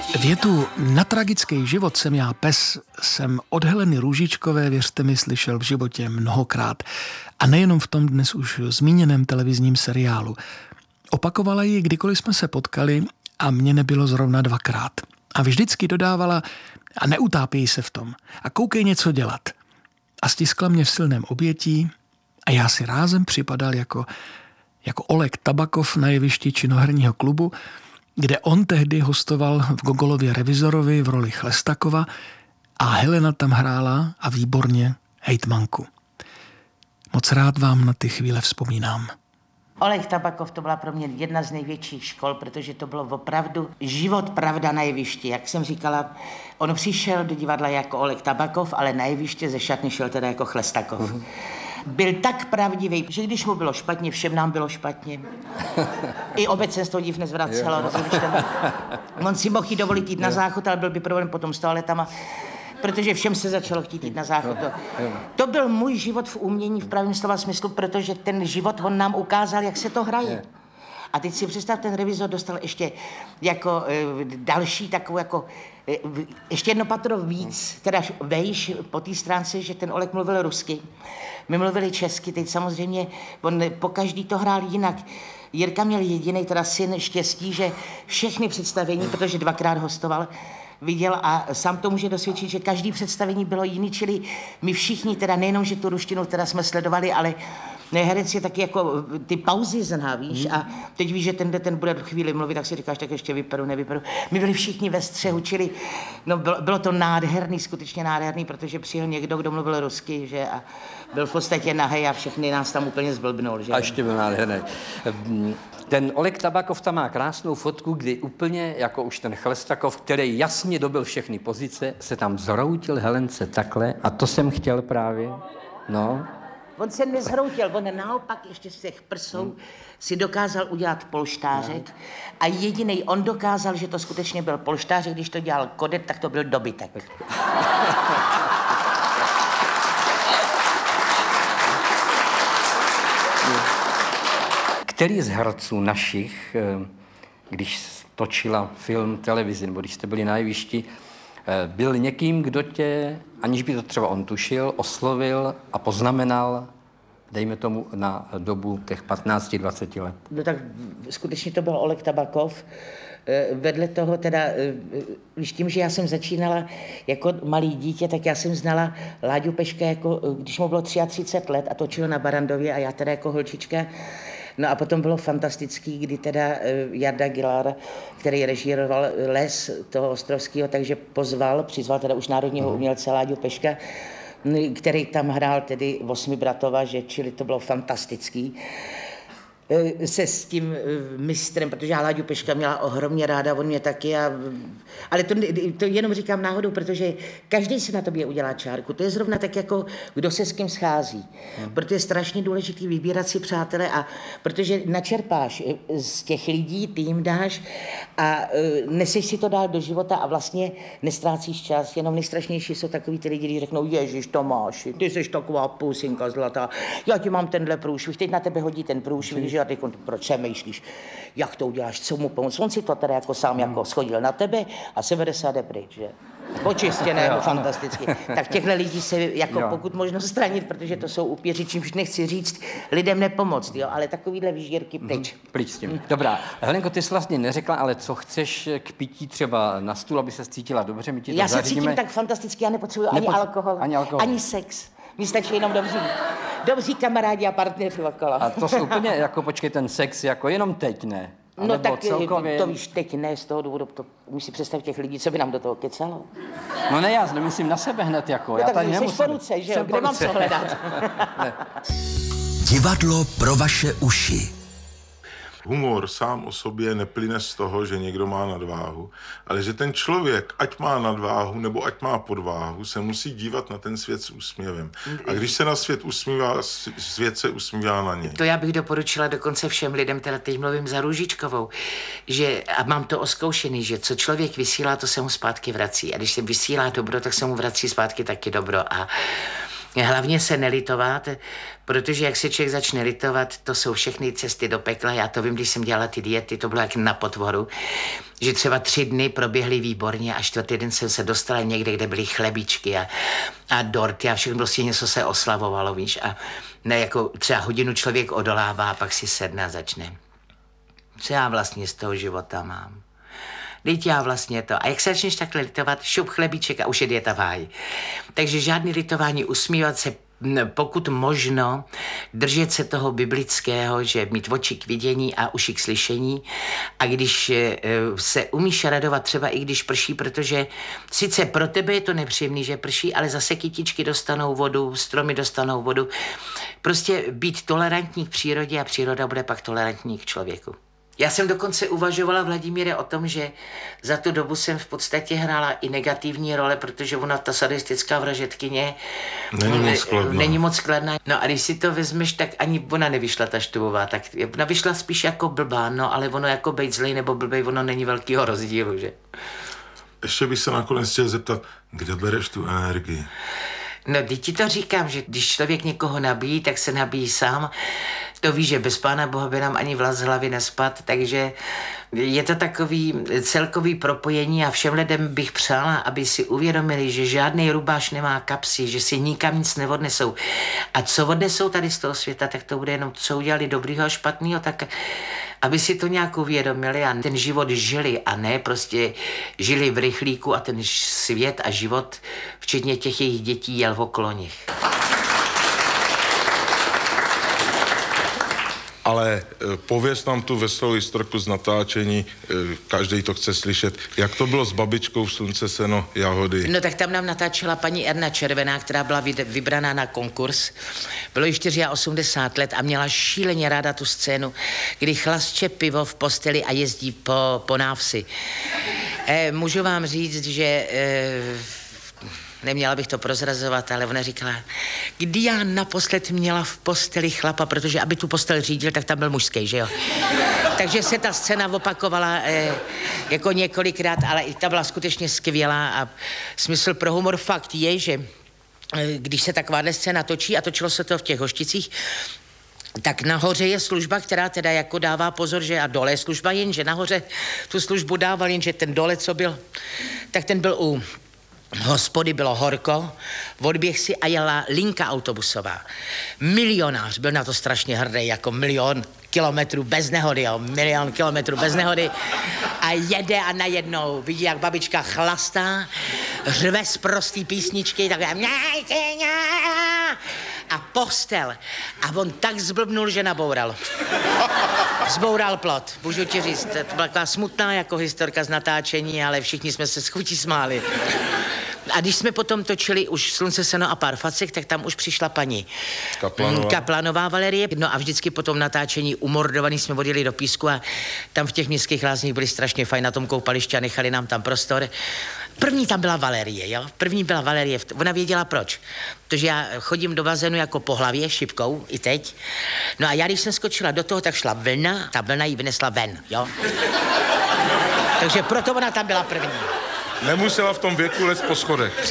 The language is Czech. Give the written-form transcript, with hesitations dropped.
Větu "na tragický život jsem já pes" jsem od Heleny Růžičkové, věřte mi, slyšel v životě mnohokrát. A nejenom v tom dnes už zmíněném televizním seriálu. Opakovala ji, kdykoliv jsme se potkali a mně nebylo zrovna dvakrát. A vždycky dodávala: a neutápěj se v tom a koukej něco dělat. A stiskla mě v silném obětí a já si rázem připadal jako Oleg Tabakov na jevišti činoherního klubu, kde on tehdy hostoval v Gogolově Revizorovi v roli Chlestakova a Helena tam hrála a výborně hejtmanku. Moc rád vám na ty chvíle vzpomínám. Oleg Tabakov, to byla pro mě jedna z největších škol, protože to bylo opravdu život pravda na jevišti. Jak jsem říkala, on přišel do divadla jako Oleg Tabakov, ale na jeviště ze šatny šel teda jako Chlestakov. Byl tak pravdivý, že když mu bylo špatně, všem nám bylo špatně. I obecenstvo div nezvracelo, rozumíš tomu? On si mohl dovolit jít na záchod, ale byl by problém potom s toaletama, protože všem se začalo chtít jít na záchod. To byl můj život v umění v pravém slova smyslu, protože ten život on nám ukázal, jak se to hraje. A teď si představ, ten Revizor dostal ještě jako další takovou jako ještě jedno patro víc, teda vejš po té stránce, že ten Oleg mluvil rusky. My mluvili česky, teď samozřejmě on po každý to hrál jinak. Jirka měl jediný teda syn štěstí, že všechny představení, protože dvakrát hostoval, viděl a sám to může dosvědčit, že každý představení bylo jiný, čili my všichni teda nejenom, že tu ruštinu teda jsme sledovali, ale herec je taky jako ty pauzy zná, víš, a teď víš, že ten bude chvíli mluvit, tak si říkáš, tak ještě vyperu, nevyperu. My byli všichni ve střehu, čili no, bylo to nádherný, skutečně nádherný, protože přijel někdo, kdo mluvil rusky, že a byl v podstatě nahej a všechny nás tam úplně zblbnul, že? A ještě byl nádherný. Ten Oleg Tabakov tam má krásnou fotku, kdy úplně, jako už ten Chlestakov, který jasně dobil všechny pozice, se tam zhroutil Helence takhle a to jsem chtěl právě, no. On se nezhroutil, on naopak ještě z těch prsou si dokázal udělat polštářek a jedinej on dokázal, že to skutečně byl polštářek, když to dělal Kodet, tak to byl dobytek. Který z herců našich, když točila film, televizi, nebo když jste byli na jevišti, byl někým, kdo tě, aniž by to třeba on tušil, oslovil a poznamenal, dejme tomu, na dobu těch 15-20 let? No tak skutečně to byl Oleg Tabakov. Vedle toho teda, víš, tím, že já jsem začínala jako malý dítě, tak já jsem znala Láďu Peška, jako, když mu bylo 33 let a točil na Barandově a já teda jako holčička. No a potom bylo fantastický, kdy teda Jarda Gilár, který režíroval Les toho Ostrovského, takže přizval teda už národního umělce Láďu Peška, který tam hrál tedy Osmi Bratova, že čili to bylo fantastický. Se s tím mistrem, protože já Láďu Peška měla ohromně ráda, on mě taky, ale to jenom říkám náhodou, protože každý si na tobě udělá čárku. To je zrovna tak, jako kdo se s kým schází. Proto je strašně důležitý vybírat si přátele, a protože načerpáš z těch lidí, ty jim dáš a neseš si to dál do života a vlastně nestrácíš čas. Jenom nejstrašnější jsou takový ty lidi, kteří řeknou: Ježiš Tomáši, ty jsi taková pusinka zlatá, já ti mám tenhle průšvih, teď na tebe hodí ten průšvih, že? A teď proč přemýšlíš, jak to uděláš, co mu pomoct. On si to teda jako sám jako schodil na tebe a 70 jde pryč, že? Počistěné, fantasticky. Tak těchto lidí se jako pokud možno stranit, protože to jsou upěři, čímž nechci říct lidem nepomoct, jo? Ale takovýhle výžírky pryč. Pryč s tím. Dobrá. Helenko, ty jsi vlastně neřekla, ale co chceš k pití třeba na stůl, aby se cítila dobře, my ti to já zařídíme. Se cítím tak fantasticky, já nepotřebuji ani alkohol, ani sex. Mně stačí jenom dobří kamarádi a partneři okolo. A to jsou úplně, jako počkej, ten sex, jako jenom teď, ne? A no tak celkově... to víš, teď ne, z toho důvodu, to umíš si představit těch lidí, co by nám do toho kecalo. No ne, já nemyslím na sebe hned, jako. No já tak tady jsi nemusím. po ruce, že jo, kde mám co hledat? Divadlo pro vaše uši. Humor sám o sobě neplyne z toho, že někdo má nadváhu, ale že ten člověk, ať má nadváhu nebo ať má podváhu, se musí dívat na ten svět s úsměvem. A když se na svět usmívá, svět se usmívá na něj. To já bych doporučila dokonce všem lidem, teda teď mluvím za Růžičkovou, že, a mám to oskoušený, že co člověk vysílá, to se mu zpátky vrací. A když se vysílá dobro, tak se mu vrací zpátky taky dobro. A Hlavně se nelitovat, protože jak se člověk začne litovat, to jsou všechny cesty do pekla. Já to vím, když jsem dělala ty diety, to bylo jak na potvoru, že třeba 3 dny proběhly výborně a 4. den jsem se dostala někde, kde byly chlebíčky a dorty a všechno prostě něco se oslavovalo, víš. A ne, jako třeba hodinu člověk odolává a pak si sedne a začne. Co já vlastně z toho života mám? Vždyť já vlastně to. A jak se začneš takhle litovat, šup chlebíček a už je dieta v háji. Takže žádný litování, usmívat se, pokud možno, držet se toho biblického, že mít oči k vidění a uši k slyšení. A když se umíš radovat třeba i když prší, protože sice pro tebe je to nepříjemný, že prší, ale zase kytičky dostanou vodu, stromy dostanou vodu. Prostě být tolerantní k přírodě a příroda bude pak tolerantní k člověku. Já jsem dokonce uvažovala, Vladimíre, o tom, že za tu dobu jsem v podstatě hrála i negativní role, protože ona, ta sadistická vražedkyně, není moc kladná. No a když si to vezmeš, tak ani ona nevyšla ta Štubová, tak ona vyšla spíš jako blbá, no ale ono jako bejt zlej nebo blbej, ono není velkýho rozdílu, že? Ještě bych se nakonec chtěl zeptat, kde bereš tu energii? No, teď ti to říkám, že když člověk někoho nabíjí, tak se nabíjí sám. To ví, že bez Pána Boha by nám ani vlas z hlavy nespad, takže je to takový celkový propojení a všem lidem bych přála, aby si uvědomili, že žádný rubáš nemá kapsy, že si nikam nic neodnesou. A co odnesou tady z toho světa, tak to bude jenom, co udělali dobrýho a špatného, tak aby si to nějak uvědomili a ten život žili a ne prostě žili v rychlíku a ten svět a život, včetně těch jejich dětí, jel okolo nich. Ale pověz nám tu veselou historku z natáčení, každý to chce slyšet. Jak to bylo s babičkou v Slunce, seno, jahody? No tak tam nám natáčela paní Erna Červená, která byla vybraná na konkurs. Bylo jí 84 let a měla šíleně ráda tu scénu, kdy chlastče pivo v posteli a jezdí po návsi. Můžu vám říct, že... Neměla bych to prozrazovat, ale ona říkala, kdy já naposled měla v posteli chlapa, protože aby tu postel řídil, tak tam byl mužský, že jo? Takže se ta scéna opakovala jako několikrát, ale i ta byla skutečně skvělá a smysl pro humor fakt je, že když se takováhle scéna točí a točilo se to v těch Hošticích, tak nahoře je služba, která teda jako dává pozor, že a dole je služba, jenže nahoře tu službu dával, jenže ten dole, co byl, tak ten byl u hospody, bylo horko, odběh si a jela linka autobusová. Milionář, byl na to strašně hrdý, jako 1 000 000 kilometrů bez nehody, jo, 1 000 000 kilometrů bez nehody a jede a najednou vidí, jak babička chlastá, řve z prostý písničky, takhle a postel. A on tak zblbnul, že naboural. Zboural plot, můžu ti říct. To byla taková smutná jako historka z natáčení, ale všichni jsme se s chutí smáli. A když jsme potom točili už Slunce, seno a pár facek, tak tam už přišla paní Kaplanová Valerie. No a vždycky po tom natáčení umordovaný jsme odjeli do Písku a tam v těch městských lázních byli strašně fajn na tom koupališti a nechali nám tam prostor. První tam byla Valerie, jo? První byla Valerie, ona věděla proč. Protože já chodím do bazénu jako po hlavě, šipkou, i teď. No a já, když jsem skočila do toho, tak šla vlna, ta vlna ji vynesla ven, jo? Takže proto ona tam byla první. Nemusela v tom věku lézt po schodech.